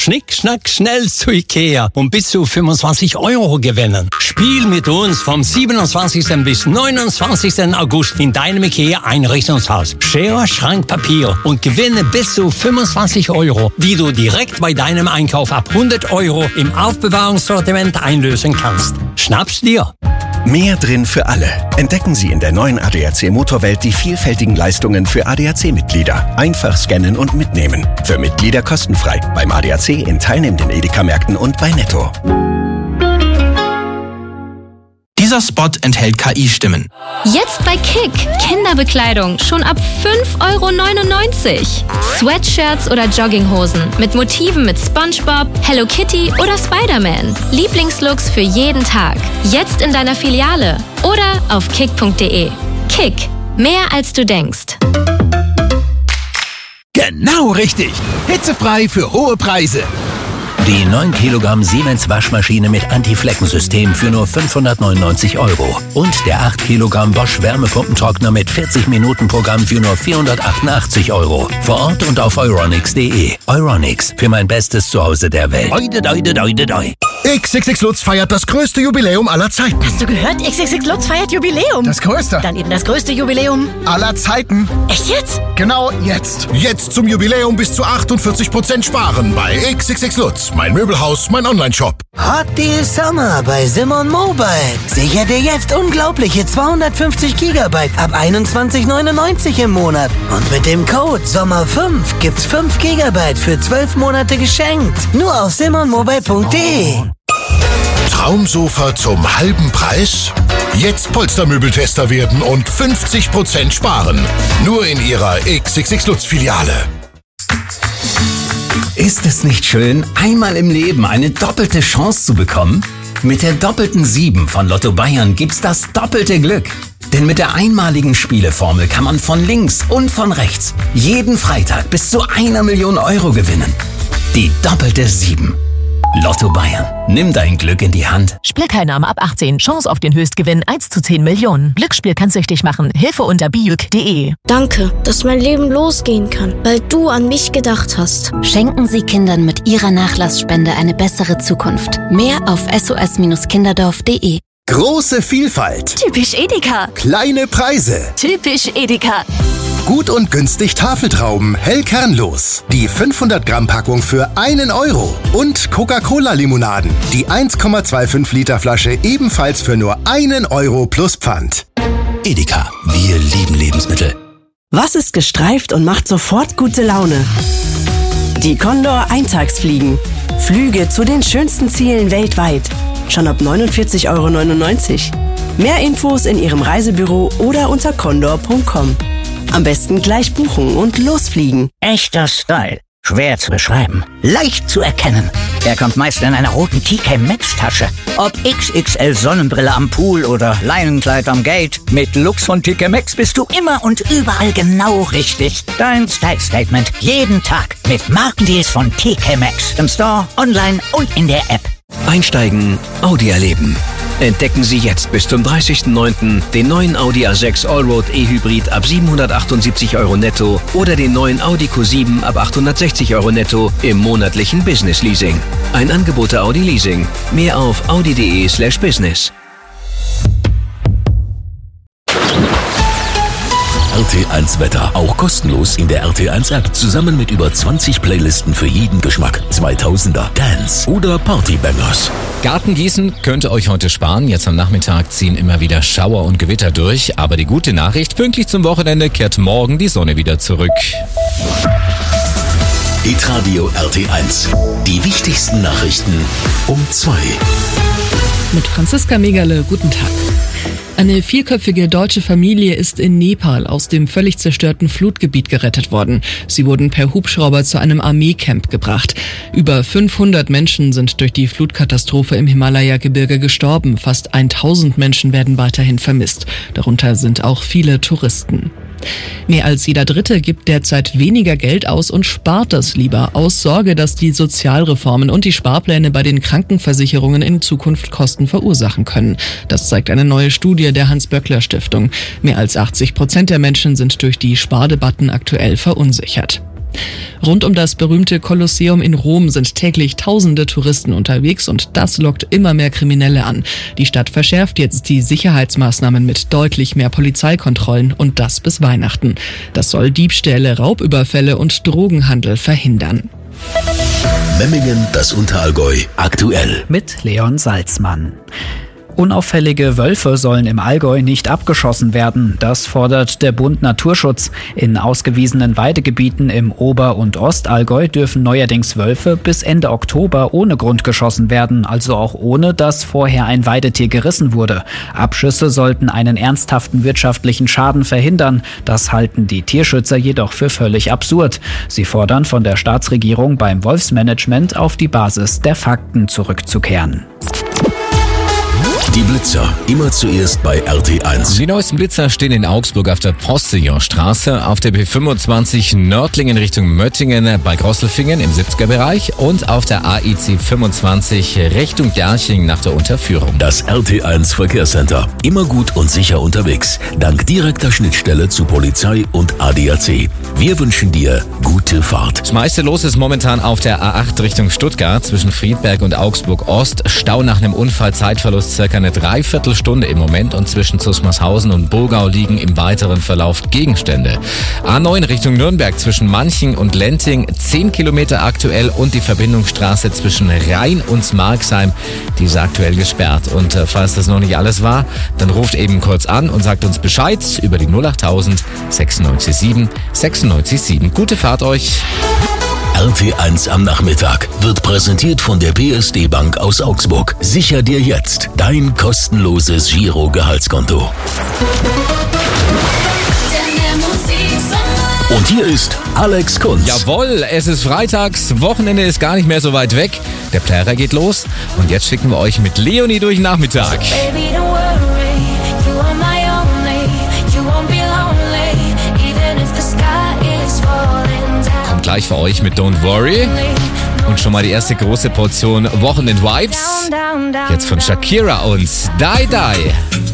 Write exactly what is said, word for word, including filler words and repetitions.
Schnick, schnack, schnell zu Ikea und bis zu fünfundzwanzig Euro gewinnen. Spiel mit uns vom siebenundzwanzigsten bis neunundzwanzigsten August in deinem Ikea-Einrichtungshaus. Schere, Schrank, Papier und gewinne bis zu fünfundzwanzig Euro, die du direkt bei deinem Einkauf ab hundert Euro im Aufbewahrungssortiment einlösen kannst. Schnapp's dir! Mehr drin für alle. Entdecken Sie in der neuen A D A C Motorwelt die vielfältigen Leistungen für A D A C-Mitglieder. Einfach scannen und mitnehmen. Für Mitglieder kostenfrei. Beim A D A C in teilnehmenden Edeka-Märkten und bei Netto. Dieser Spot enthält K I-Stimmen. Jetzt bei Kick. Kinderbekleidung schon ab fünf Euro neunundneunzig. Sweatshirts oder Jogginghosen mit Motiven mit SpongeBob, Hello Kitty oder Spider-Man. Lieblingslooks für jeden Tag. Jetzt in deiner Filiale oder auf kick punkt de. Kick. Mehr als du denkst. Genau richtig. Hitzefrei für hohe Preise. Die neun Kilogramm Siemens Waschmaschine mit Anti-Flecken-System für nur fünfhundertneunundneunzig Euro. Und der acht Kilogramm Bosch Wärmepumpentrockner mit vierzig Minuten Programm für nur vierhundertachtundachtzig Euro. Vor Ort und auf euronics punkt de. Euronics, für mein bestes Zuhause der Welt. Oide, oide, oide, oide. X X X Lutz feiert das größte Jubiläum aller Zeiten. Hast du gehört? X X X Lutz feiert Jubiläum. Das größte. Dann eben das größte Jubiläum aller Zeiten. Echt jetzt? Genau jetzt. Jetzt zum Jubiläum bis zu achtundvierzig Prozent sparen bei X X X Lutz. Mein Möbelhaus, mein Online-Shop. Hot Deal Summer bei Simon Mobile. Sicher dir jetzt unglaubliche zweihundertfünfzig Gigabyte ab einundzwanzig neunundneunzig im Monat. Und mit dem Code Sommer fünf gibt's fünf Gigabyte für zwölf Monate geschenkt. Nur auf simon mobile punkt de. Traumsofa zum halben Preis? Jetzt Polstermöbeltester werden und fünfzig Prozent sparen. Nur in Ihrer X X X Lutz Filiale. Ist es nicht schön, einmal im Leben eine doppelte Chance zu bekommen? Mit der doppelten sieben von Lotto Bayern gibt's das doppelte Glück. Denn mit der einmaligen Spieleformel kann man von links und von rechts jeden Freitag bis zu einer Million Euro gewinnen. Die doppelte sieben. Lotto Bayern. Nimm dein Glück in die Hand. Spielteilnahme ab achtzehn. Chance auf den Höchstgewinn eins zu zehn Millionen. Glücksspiel kann süchtig machen. Hilfe unter bijuk punkt de. Danke, dass mein Leben losgehen kann, weil du an mich gedacht hast. Schenken Sie Kindern mit Ihrer Nachlassspende eine bessere Zukunft. Mehr auf s o s kinderdorf punkt de. Große Vielfalt. Typisch Edeka. Kleine Preise. Typisch Edeka. Gut und günstig Tafeltrauben, hell kernlos. Die fünfhundert Gramm Packung für einen Euro. Und Coca-Cola-Limonaden. Die eins Komma fünfundzwanzig Liter Flasche ebenfalls für nur einen Euro plus Pfand. Edeka, wir lieben Lebensmittel. Was ist gestreift und macht sofort gute Laune? Die Condor Eintagsfliegen. Flüge zu den schönsten Zielen weltweit. Schon ab neunundvierzig Euro neunundneunzig. Mehr Infos in Ihrem Reisebüro oder unter condor punkt com. Am besten gleich buchen und losfliegen. Echter Style. Schwer zu beschreiben. Leicht zu erkennen. Er kommt meist in einer roten T K Maxx Tasche. Ob X X L Sonnenbrille am Pool oder Leinenkleid am Gate. Mit Looks von T K Maxx bist du immer und überall genau richtig. Dein Style Statement. Jeden Tag. Mit Markendeals von T K Maxx. Im Store, online und in der App. Einsteigen, Audi erleben. Entdecken Sie jetzt bis zum dreißigsten neunten den neuen Audi A sechs Allroad E-Hybrid ab siebenhundertachtundsiebzig Euro netto oder den neuen Audi Q sieben ab achthundertsechzig Euro netto im monatlichen Business Leasing. Ein Angebot der Audi Leasing. Mehr auf audi punkt de slash business. R T eins Wetter. Auch kostenlos in der R T eins App. Zusammen mit über zwanzig Playlisten für jeden Geschmack. zweitausender, Dance oder Partybangers. Gartengießen könnte euch heute sparen. Jetzt am Nachmittag ziehen immer wieder Schauer und Gewitter durch. Aber die gute Nachricht, pünktlich zum Wochenende kehrt morgen die Sonne wieder zurück. Hitradio R T eins. Die wichtigsten Nachrichten um zwei. Mit Franziska Megale, guten Tag. Eine vierköpfige deutsche Familie ist in Nepal aus dem völlig zerstörten Flutgebiet gerettet worden. Sie wurden per Hubschrauber zu einem Armeecamp gebracht. Über fünfhundert Menschen sind durch die Flutkatastrophe im Himalaya-Gebirge gestorben. Fast tausend Menschen werden weiterhin vermisst. Darunter sind auch viele Touristen. Mehr als jeder Dritte gibt derzeit weniger Geld aus und spart das lieber aus Sorge, dass die Sozialreformen und die Sparpläne bei den Krankenversicherungen in Zukunft Kosten verursachen können. Das zeigt eine neue Studie der Hans-Böckler-Stiftung. Mehr als achtzig Prozent der Menschen sind durch die Spardebatten aktuell verunsichert. Rund um das berühmte Kolosseum in Rom sind täglich tausende Touristen unterwegs und das lockt immer mehr Kriminelle an. Die Stadt verschärft jetzt die Sicherheitsmaßnahmen mit deutlich mehr Polizeikontrollen und das bis Weihnachten. Das soll Diebstähle, Raubüberfälle und Drogenhandel verhindern. Memmingen, das Unterallgäu, aktuell. Mit Leon Salzmann. Unauffällige Wölfe sollen im Allgäu nicht abgeschossen werden. Das fordert der Bund Naturschutz. In ausgewiesenen Weidegebieten im Ober- und Ostallgäu dürfen neuerdings Wölfe bis Ende Oktober ohne Grund geschossen werden, also auch ohne, dass vorher ein Weidetier gerissen wurde. Abschüsse sollten einen ernsthaften wirtschaftlichen Schaden verhindern. Das halten die Tierschützer jedoch für völlig absurd. Sie fordern von der Staatsregierung beim Wolfsmanagement auf die Basis der Fakten zurückzukehren. Die Blitzer, immer zuerst bei R T eins. Die neuesten Blitzer stehen in Augsburg auf der Postillonstraße, auf der B fünfundzwanzig Nördlingen Richtung Möttingen bei Grosselfingen im siebziger Bereich und auf der A I C fünfundzwanzig Richtung Derching nach der Unterführung. Das R T eins Verkehrscenter. Immer gut und sicher unterwegs. Dank direkter Schnittstelle zu Polizei und A D A C. Wir wünschen dir gute Fahrt. Das meiste los ist momentan auf der A acht Richtung Stuttgart zwischen Friedberg und Augsburg Ost. Stau nach einem Unfall, Zeitverlust circa eine Dreiviertelstunde im Moment und zwischen Zusmarshausen und Burgau liegen im weiteren Verlauf Gegenstände. A neun Richtung Nürnberg zwischen Manching und Lenting, zehn Kilometer aktuell und die Verbindungsstraße zwischen Rhein und Marxheim, die ist aktuell gesperrt. Und äh, falls das noch nicht alles war, dann ruft eben kurz an und sagt uns Bescheid über die null achttausend sechsundneunzig sieben sechsundneunzig sieben. Gute Fahrt euch! R T eins am Nachmittag wird präsentiert von der P S D Bank aus Augsburg. Sicher dir jetzt dein kostenloses Giro-Gehaltskonto. Und hier ist Alex Kunz. Jawohl, es ist freitags, Wochenende ist gar nicht mehr so weit weg. Der Plärrer geht los und jetzt schicken wir euch mit Leonie durch den Nachmittag. Baby, don't worry, you are my only, you won't be lonely, even if the sky is falling down. Kommt gleich für euch mit Don't Worry. Und schon mal die erste große Portion Wochenend-Vibes. Jetzt von Shakira und Die Die.